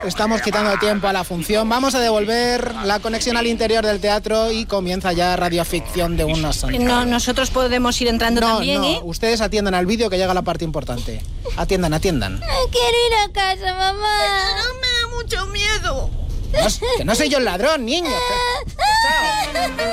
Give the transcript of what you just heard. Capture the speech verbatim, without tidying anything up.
Estamos quitando tiempo a la función. Vamos a devolver la conexión al interior del teatro y comienza ya Radioficción de una Santa. No, nosotros podemos ir entrando no, también, no. ¿eh? Ustedes atiendan al vídeo que llega la parte importante. Atiendan, atiendan. Quiero ir a casa, mamá. No, me da mucho miedo. No, que no soy yo el ladrón, niño. Chao.